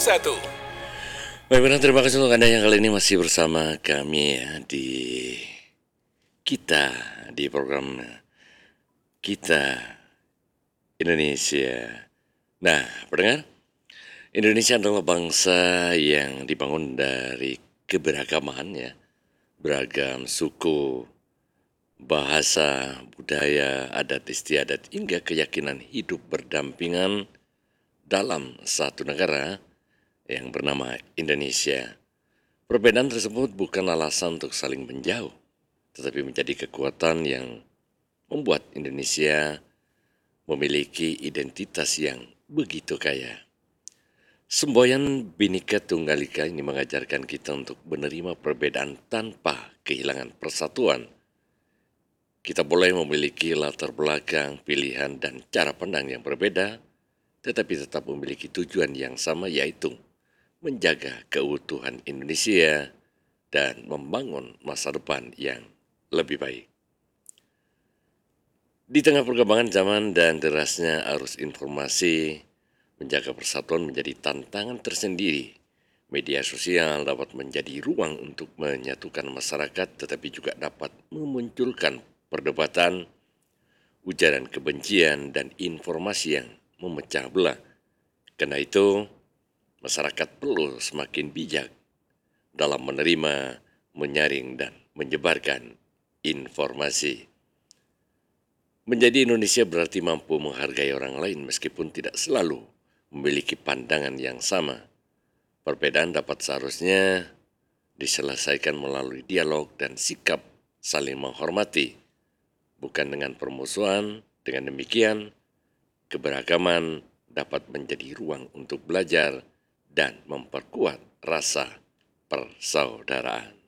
Baik, benar, terima kasih untuk Anda yang kali ini masih bersama kami ya kita di program Kita Indonesia. Nah, pendengar, Indonesia adalah bangsa yang dibangun dari keberagaman ya, beragam suku, bahasa, budaya, adat istiadat hingga keyakinan hidup berdampingan dalam satu negara yang bernama Indonesia. Perbedaan tersebut bukan alasan untuk saling menjauh, tetapi menjadi kekuatan yang membuat Indonesia memiliki identitas yang begitu kaya. Semboyan Bhinneka Tunggal Ika ini mengajarkan kita untuk menerima perbedaan tanpa kehilangan persatuan. Kita boleh memiliki latar belakang, pilihan, dan cara pandang yang berbeda, tetapi tetap memiliki tujuan yang sama, yaitu menjaga keutuhan Indonesia dan membangun masa depan yang lebih baik. Di tengah perkembangan zaman dan derasnya arus informasi, menjaga persatuan menjadi tantangan tersendiri. Media sosial dapat menjadi ruang untuk menyatukan masyarakat, tetapi juga dapat memunculkan perdebatan, ujaran kebencian, dan informasi yang memecah belah. Karena itu, masyarakat perlu semakin bijak dalam menerima, menyaring, dan menyebarkan informasi. Menjadi Indonesia berarti mampu menghargai orang lain meskipun tidak selalu memiliki pandangan yang sama. Perbedaan dapat seharusnya diselesaikan melalui dialog dan sikap saling menghormati, bukan dengan permusuhan. Dengan demikian, keberagaman dapat menjadi ruang untuk belajar dan memperkuat rasa persaudaraan.